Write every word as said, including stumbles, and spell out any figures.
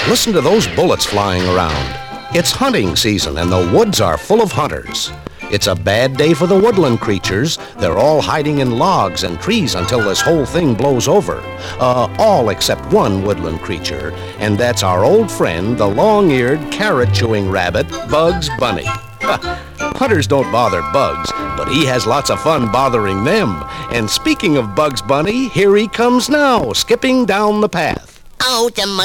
Listen to those bullets flying around. It's hunting season and the woods are full of hunters. It's a bad day for the woodland creatures. They're all hiding in logs and trees until this whole thing blows over. Uh, all except one woodland creature, and that's our old friend, the long-eared, carrot-chewing rabbit, Bugs Bunny. Hunters don't bother Bugs, but he has lots of fun bothering them. And speaking of Bugs Bunny, here he comes now, skipping down the path. Oh, the